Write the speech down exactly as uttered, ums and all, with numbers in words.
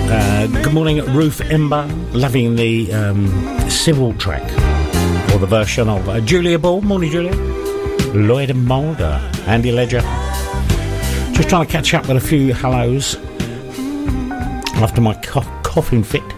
Uh, good morning, Ruth Ember. Loving the um, civil track, or the version of uh, Julia Ball. Morning, Julia. Lloyd Mulder, Andy Ledger. Just trying to catch up with a few hellos after my co- coughing fit.